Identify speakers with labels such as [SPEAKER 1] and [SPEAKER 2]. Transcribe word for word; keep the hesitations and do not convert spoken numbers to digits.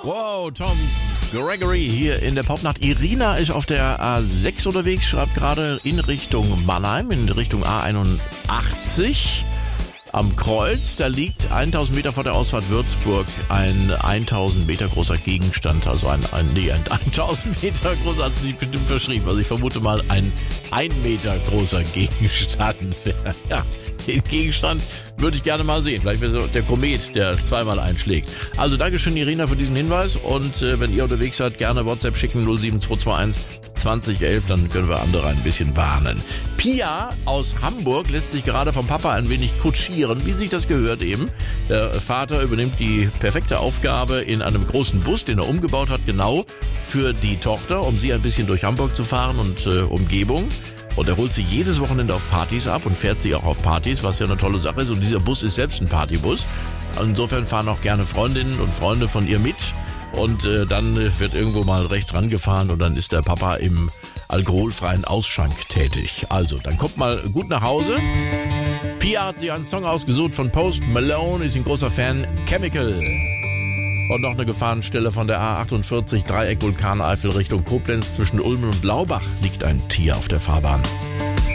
[SPEAKER 1] Wow, Tom Gregory hier in der Popnacht. Irina ist auf der A sechs unterwegs, schreibt gerade in Richtung Mannheim, in Richtung A einundachtzig. Am Kreuz, da liegt tausend Meter vor der Ausfahrt Würzburg ein tausend Meter großer Gegenstand, also ein, ein, nee, ein tausend Meter großer, hat sich bestimmt verschrieben, also ich vermute mal ein ein Meter großer Gegenstand. Ja, den Gegenstand würde ich gerne mal sehen, vielleicht wäre der Komet, der zweimal einschlägt. Also Dankeschön Irina für diesen Hinweis und äh, wenn ihr unterwegs seid, gerne WhatsApp schicken null sieben zwei zwei eins zwanzig elf, dann können wir andere ein bisschen warnen. Pia aus Hamburg lässt sich gerade vom Papa ein wenig kutschieren, wie sich das gehört eben. Der Vater übernimmt die perfekte Aufgabe in einem großen Bus, den er umgebaut hat, genau für die Tochter, um sie ein bisschen durch Hamburg zu fahren und äh, Umgebung. Und er holt sie jedes Wochenende auf Partys ab und fährt sie auch auf Partys, was ja eine tolle Sache ist. Und dieser Bus ist selbst ein Partybus. Insofern fahren auch gerne Freundinnen und Freunde von ihr mit. Und äh, dann äh, wird irgendwo mal rechts rangefahren und dann ist der Papa im alkoholfreien Ausschank tätig. Also, dann kommt mal gut nach Hause. Pia hat sich einen Song ausgesucht von Post Malone, ist ein großer Fan. Chemical. Und noch eine Gefahrenstelle von der A achtundvierzig, Dreieck Vulkaneifel Richtung Koblenz. Zwischen Ulm und Blaubach liegt ein Tier auf der Fahrbahn.